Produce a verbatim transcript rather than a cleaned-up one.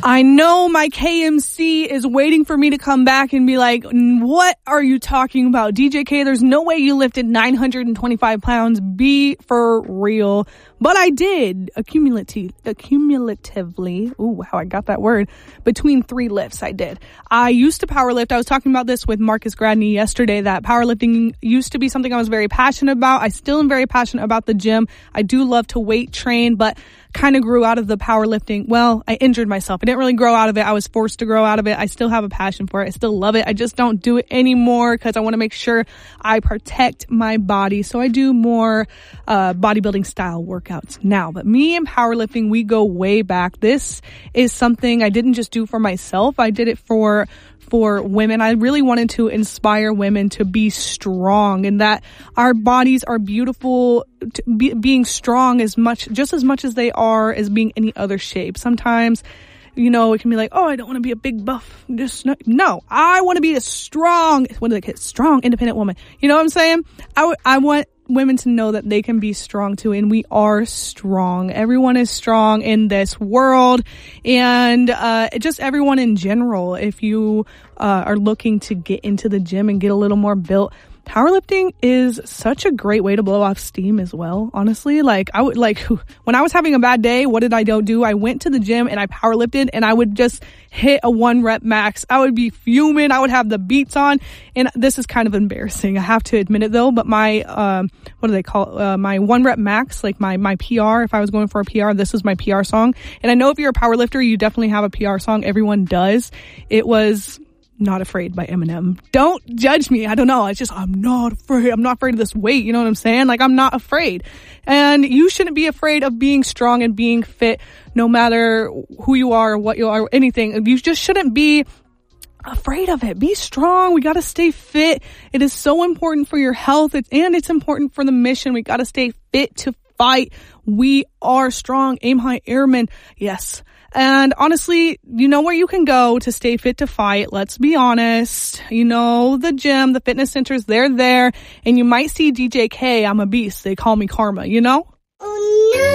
I know my K M C is waiting for me to come back and be like, what are you talking about? D J K, there's no way you lifted nine hundred twenty-five pounds. Be for real. But I did accumulative, accumulatively. Ooh, how I got that word. Between three lifts, I did. I used to power lift. I was talking about this with Marcus Gradney yesterday, that powerlifting used to be something I was very passionate about. I still am very passionate about the gym. I do love to weight train, but kind of grew out of the powerlifting. Well, I injured myself. I didn't really grow out of it. I was forced to grow out of it. I still have a passion for it. I still love it. I just don't do it anymore because I want to make sure I protect my body. So I do more uh bodybuilding style workouts now. But me and powerlifting, we go way back. This is something I didn't just do for myself. I did it for for women. I really wanted to inspire women to be strong, and that our bodies are beautiful. To be, being strong as much, just as much as they are as being any other shape. Sometimes, you know, it can be like, oh, I don't want to be a big buff. Just no, no I want to be a strong, what do they call it? Strong, independent woman. You know what I'm saying? I, w- I want women to know that they can be strong too, and we are strong. Everyone is strong in this world, and uh just everyone in general. If you uh are looking to get into the gym and get a little more built, powerlifting is such a great way to blow off steam as well. Honestly, like I would like when I was having a bad day, what did I don't do? I went to the gym and I powerlifted, and I would just hit a one rep max. I would be fuming. I would have the beats on, and this is kind of embarrassing. I have to admit it though, but my um what do they call it? Uh, my one rep max, like my my P R, if I was going for a P R, this was my P R song. And I know if you're a powerlifter, you definitely have a P R song. Everyone does. It was Not Afraid by Eminem. Don't judge me. I don't know. It's just, I'm not afraid. I'm not afraid of this weight. You know what I'm saying? Like, I'm not afraid. And you shouldn't be afraid of being strong and being fit, no matter who you are, what you are, anything. You just shouldn't be afraid of it. Be strong. We got to stay fit. It is so important for your health, it's, and it's important for the mission. We got to stay fit to fight. We are strong. Aim high airmen. Yes. And honestly, you know where you can go to stay fit to fight. Let's be honest. You know, the gym, the fitness centers, they're there. And you might see D J K, I'm a beast. They call me Karma, you know?